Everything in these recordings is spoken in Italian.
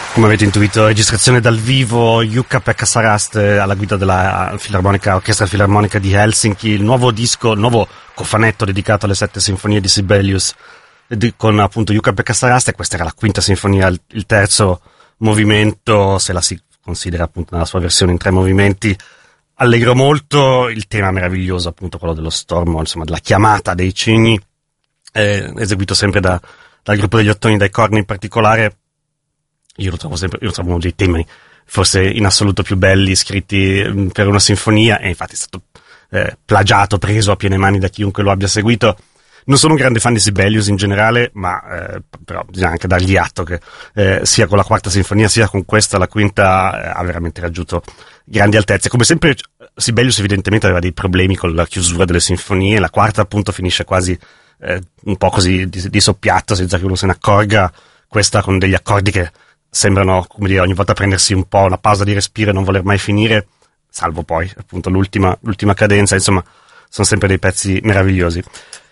Come avete intuito, registrazione dal vivo, Jukka-Pekka Saraste alla guida della Orchestra Filarmonica di Helsinki, il nuovo disco, il nuovo cofanetto dedicato alle 7 sinfonie di Sibelius, con appunto Jukka-Pekka Saraste. Questa era la quinta sinfonia, il terzo movimento, se la si considera appunto nella sua versione in 3 movimenti. Allegro molto, il tema meraviglioso, appunto quello dello stormo, insomma della chiamata dei cigni, eseguito sempre dal gruppo degli ottoni, dai corni in particolare. Io lo trovo uno dei temi forse in assoluto più belli scritti per una sinfonia, e infatti è stato plagiato, preso a piene mani da chiunque lo abbia seguito. Non sono un grande fan di Sibelius in generale, ma però bisogna anche dargli atto che sia con la quarta sinfonia sia con questa, la quinta, ha veramente raggiunto grandi altezze. Come sempre Sibelius evidentemente aveva dei problemi con la chiusura delle sinfonie, la quarta appunto finisce quasi un po' così di soppiatto, senza che uno se ne accorga, questa con degli accordi che sembrano, come dire, ogni volta prendersi un po' una pausa di respiro e non voler mai finire, salvo poi appunto l'ultima cadenza. Insomma, sono sempre dei pezzi meravigliosi.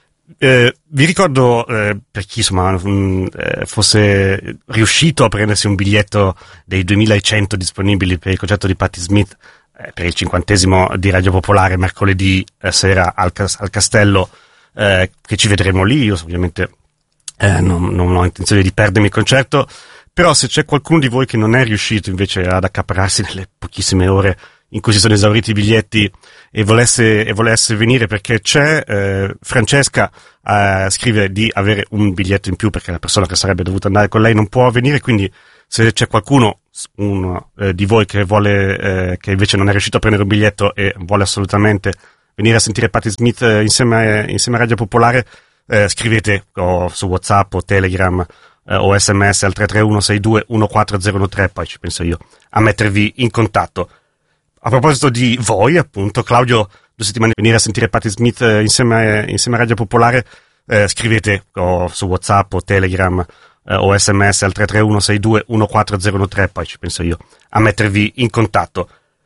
Vi ricordo, per chi insomma fosse riuscito a prendersi un biglietto dei 2100 disponibili per il concerto di Patti Smith per il 50° di Radio Popolare mercoledì sera al Castello, che ci vedremo lì. Io ovviamente non ho intenzione di perdermi il concerto, però se c'è qualcuno di voi che non è riuscito invece ad accaparrarsi nelle pochissime ore in cui si sono esauriti i biglietti e volesse venire, perché c'è, Francesca scrive di avere un biglietto in più perché la persona che sarebbe dovuta andare con lei non può venire, quindi se c'è qualcuno di voi che vuole, che invece non è riuscito a prendere un biglietto e vuole assolutamente venire a sentire Patti Smith insieme a Radio Popolare, scrivete su WhatsApp o Telegram o SMS al 331 62 14013, poi ci penso io a mettervi in contatto. A proposito di voi, appunto, Claudio 2 settimane venire a sentire Patti Smith insieme a Radio Popolare, scrivete su WhatsApp o Telegram o SMS al 331 62 14013, poi ci penso io a mettervi in contatto.